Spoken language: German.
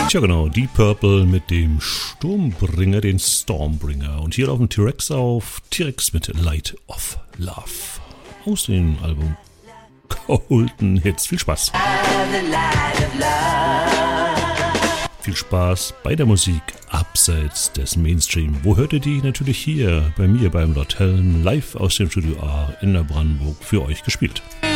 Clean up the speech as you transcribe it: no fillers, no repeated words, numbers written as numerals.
Ja genau, Deep Purple mit dem Sturmbringer, den Stormbringer. Und hier auf dem T-Rex auf T-Rex mit Light of Love. Aus dem Album Golden Hits. Viel Spaß. Viel Spaß bei der Musik abseits des Mainstream. Wo hört ihr die? Natürlich hier bei mir beim Lord Helm, live aus dem Studio A in der Brandenburg für euch gespielt.